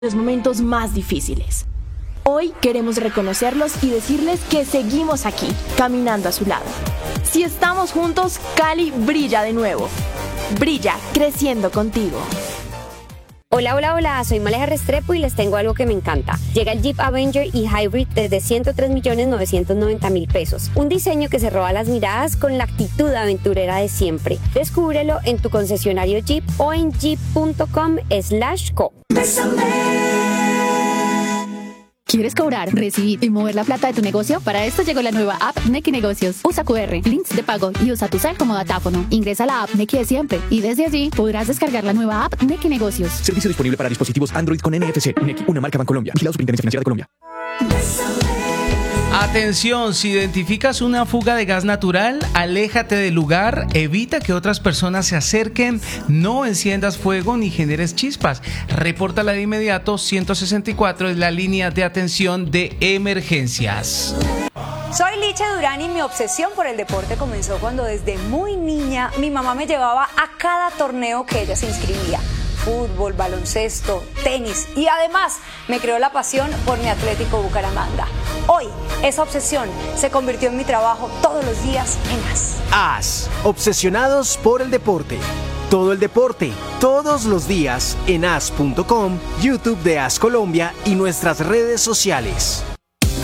los momentos más difíciles. Hoy queremos reconocerlos y decirles que seguimos aquí, caminando a su lado. Si estamos juntos, Cali brilla de nuevo. Brilla, creciendo contigo. Hola, hola, hola, soy Maleja Restrepo y les tengo algo que me encanta. Llega el Jeep Avenger y Hybrid desde 103.990.000 pesos. Un diseño que se roba las miradas con la actitud aventurera de siempre. Descúbrelo en tu concesionario Jeep o en jeep.com/co. ¿Quieres cobrar, recibir y mover la plata de tu negocio? Para esto llegó la nueva app Nequi Negocios. Usa QR, links de pago y usa tu cel como datáfono. Ingresa a la app Nequi de siempre y desde allí podrás descargar la nueva app Nequi Negocios. Servicio disponible para dispositivos Android con NFC. Nequi, una marca Bancolombia. Vigilado Superintendencia Financiera de Colombia. Atención, si identificas una fuga de gas natural, aléjate del lugar, evita que otras personas se acerquen, no enciendas fuego ni generes chispas. Repórtala de inmediato. 164 es la línea de atención de emergencias. Soy Liche Durán y mi obsesión por el deporte comenzó cuando desde muy niña mi mamá me llevaba a cada torneo que ella se inscribía. Fútbol, baloncesto, tenis y además me creó la pasión por mi Atlético Bucaramanga. Hoy esa obsesión se convirtió en mi trabajo todos los días en AS. AS, obsesionados por el deporte. Todo el deporte, todos los días en as.com, YouTube de AS Colombia y nuestras redes sociales.